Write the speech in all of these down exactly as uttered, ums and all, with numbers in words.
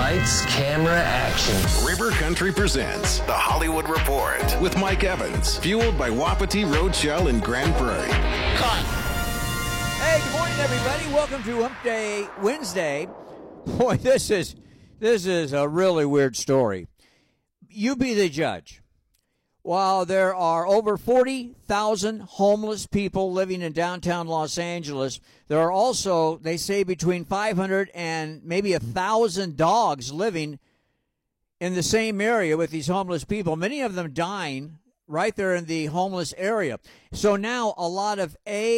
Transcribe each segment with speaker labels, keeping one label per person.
Speaker 1: Lights, camera, action.
Speaker 2: River Country presents The Hollywood Report with Mike Evans, fueled by Wapiti Roadshell in Grand Prairie.
Speaker 3: Cut. Hey, good morning, everybody. Welcome to Hump Day Wednesday. Boy, this is this is a really weird story. You be the judge. While there are over forty thousand homeless people living in downtown Los Angeles, there are also, they say, between five hundred and maybe one thousand dogs living in the same area with these homeless people, many of them dying right there in the homeless area. So now a lot of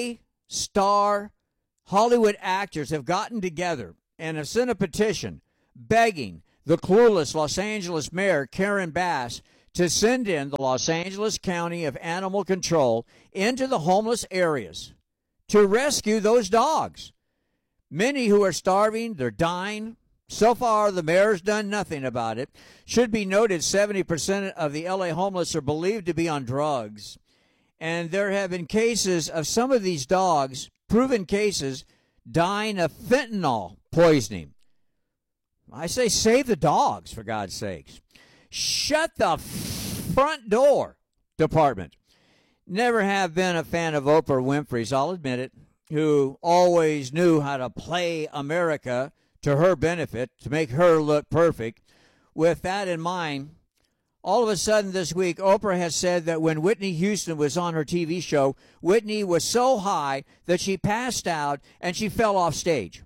Speaker 3: A-star Hollywood actors have gotten together and have sent a petition begging the clueless Los Angeles mayor, Karen Bass, to send in the Los Angeles County of Animal Control into the homeless areas to rescue those dogs. Many who are starving, they're dying. So far, the mayor's done nothing about it. Should be noted, seventy percent of the L A homeless are believed to be on drugs. And there have been cases of some of these dogs, proven cases, dying of fentanyl poisoning. I say save the dogs, for God's sakes. Shut the front door, department. Never have been a fan of Oprah Winfrey's, I'll admit it, who always knew how to play America to her benefit, to make her look perfect. With that in mind, all of a sudden this week, Oprah has said that when Whitney Houston was on her T V show, Whitney was so high that she passed out and she fell off stage.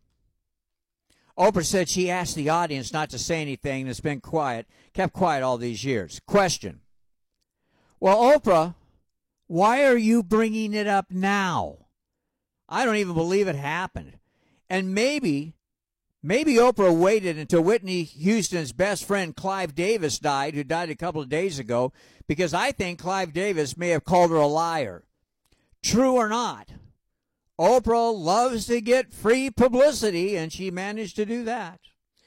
Speaker 3: Oprah said she asked the audience not to say anything and it's been quiet, kept quiet all these years. Question. Well, Oprah, why are you bringing it up now? I don't even believe it happened. And maybe, maybe Oprah waited until Whitney Houston's best friend Clive Davis died, who died a couple of days ago, because I think Clive Davis may have called her a liar. True or not? Oprah loves to get free publicity, and she managed to do that.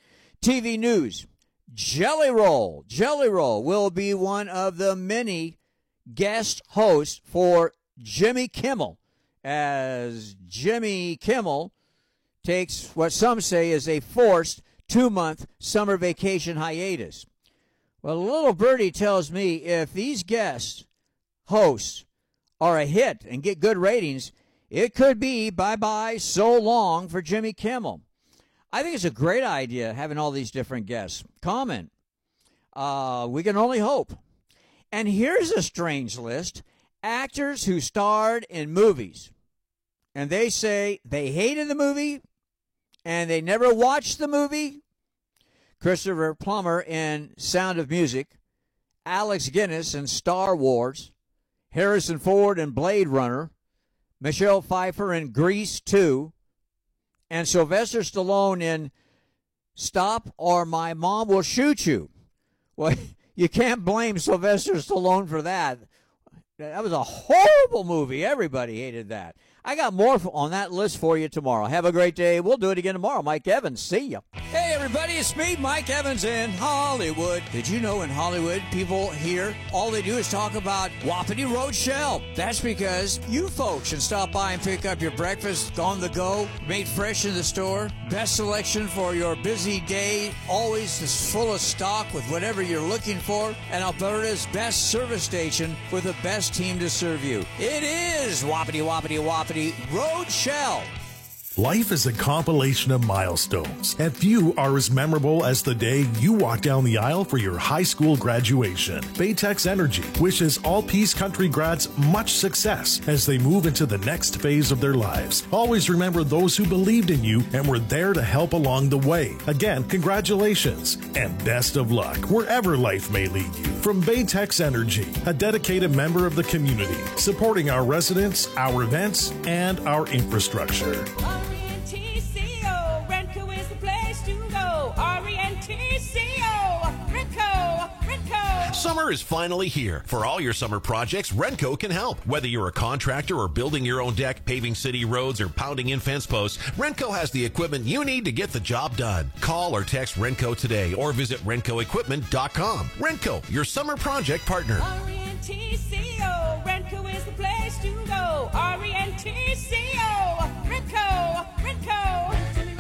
Speaker 3: T V news. Jelly Roll. Jelly Roll will be one of the many guest hosts for Jimmy Kimmel, as Jimmy Kimmel takes what some say is a forced two-month summer vacation hiatus. Well, a little birdie tells me if these guest hosts are a hit and get good ratings, it could be bye-bye so long for Jimmy Kimmel. I think it's a great idea having all these different guests. Comment. Uh, we can only hope. And here's a strange list. Actors who starred in movies. And they say they hated the movie and they never watched the movie. Christopher Plummer in Sound of Music. Alex Guinness in Star Wars. Harrison Ford in Blade Runner. Michelle Pfeiffer in Grease two, and Sylvester Stallone in Stop or My Mom Will Shoot You. Well, you can't blame Sylvester Stallone for that. That was a horrible movie. Everybody hated that. I got more on that list for you tomorrow. Have a great day. We'll do it again tomorrow. Mike Evans, see ya. Hey, everybody, it's me, Mike Evans in Hollywood. Did you know in Hollywood, people here, all they do is talk about Wapiti Roadshell? That's because you folks can stop by and pick up your breakfast on the go, made fresh in the store. Best selection for your busy day, always is full of stock with whatever you're looking for, and Alberta's best service station with the best team to serve you. It is Wapiti, Wapiti, Wapiti Roadshell.
Speaker 4: Life is a compilation of milestones, and few are as memorable as the day you walk down the aisle for your high school graduation. Baytex Energy wishes all Peace Country grads much success as they move into the next phase of their lives. Always remember those who believed in you and were there to help along the way. Again, congratulations and best of luck wherever life may lead you. From Baytex Energy, a dedicated member of the community, supporting our residents, our events, and our infrastructure.
Speaker 5: R E N T C O, Renco is the place to go. R E N T C O, Renco, Renco.
Speaker 6: Summer is finally here. For all your summer projects, Renco can help. Whether you're a contractor or building your own deck, paving city roads, or pounding in fence posts, Renco has the equipment you need to get the job done. Call or text Renco today or visit renco equipment dot com. Renco, your summer project partner.
Speaker 5: R E N T C O, Renco is the place to go. R E N T C O, Renco, Renco.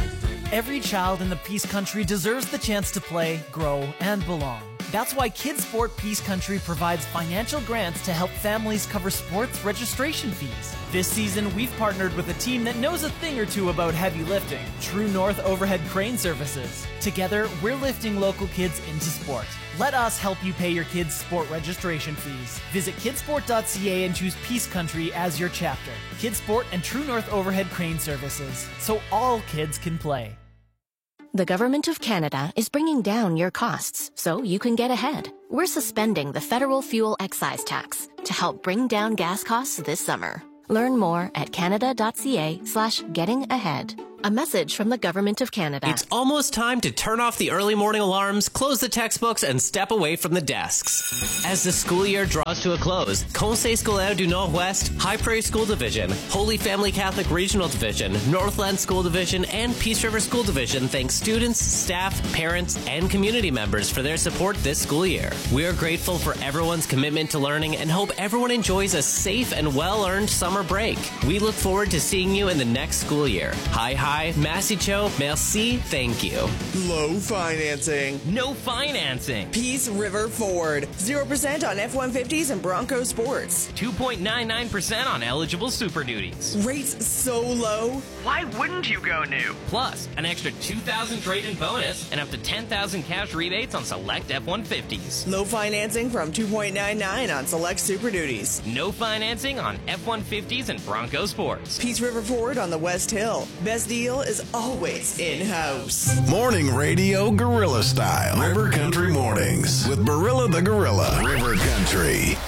Speaker 7: Every child in the Peace Country deserves the chance to play, grow, and belong. That's why Kids Sport Peace Country provides financial grants to help families cover sports registration fees. This season, we've partnered with a team that knows a thing or two about heavy lifting, True North Overhead Crane Services. Together, we're lifting local kids into sport. Let us help you pay your kids' sport registration fees. Visit kidsport dot c a and choose Peace Country as your chapter. Kids Sport and True North Overhead Crane Services, so all kids can play.
Speaker 8: The Government of Canada is bringing down your costs so you can get ahead. We're suspending the federal fuel excise tax to help bring down gas costs this summer. Learn more at canada dot c a slash getting ahead. A message from the Government of Canada.
Speaker 9: It's almost time to turn off the early morning alarms, close the textbooks, and step away from the desks. As the school year draws to a close, Conseil Scolaire du Nord-Ouest, High Prairie School Division, Holy Family Catholic Regional Division, Northland School Division, and Peace River School Division thanks students, staff, parents, and community members for their support this school year. We are grateful for everyone's commitment to learning and hope everyone enjoys a safe and well-earned summer break. We look forward to seeing you in the next school year. Hi, hi. Hi, Masicho, merci, thank you.
Speaker 10: Low financing.
Speaker 11: No financing.
Speaker 10: Peace River Ford. zero percent on F one fifties and Bronco Sports.
Speaker 11: two point nine nine percent on eligible Super Duties.
Speaker 10: Rates so low.
Speaker 11: Why wouldn't you go new? Plus, an extra two thousand trade-in bonus and up to ten thousand cash rebates on select F one fifties.
Speaker 10: Low financing from two point nine nine on select Super Duties.
Speaker 11: No financing on F one fifties and Bronco Sports.
Speaker 10: Peace River Ford on the West Hill. Best deal is always in-house.
Speaker 2: Morning radio gorilla style. River Country Mornings with Barilla the Gorilla. River Country.